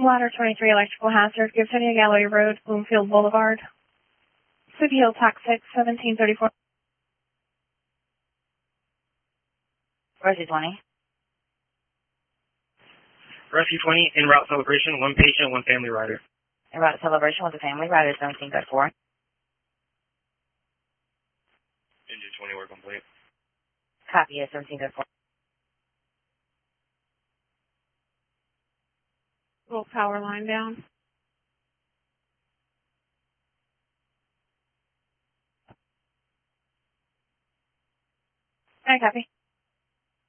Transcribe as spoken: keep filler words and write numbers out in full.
Ladder twenty-three, electrical hazard, Gibsonia Gallery Road, Bloomfield Boulevard. City Hill, Tax six, seventeen thirty-four. Rescue twenty. Rescue twenty, en route celebration, one patient, one family rider. En route celebration with a family rider, seventeen thirty-four. Engine twenty, work complete. Copy it, seventeen thirty-four. Roll power line down. I copy.